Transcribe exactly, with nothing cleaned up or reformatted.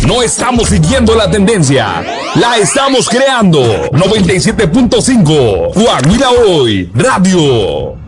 No estamos siguiendo la tendencia, la estamos creando. noventa y siete punto cinco, Coahuila Hoy Radio.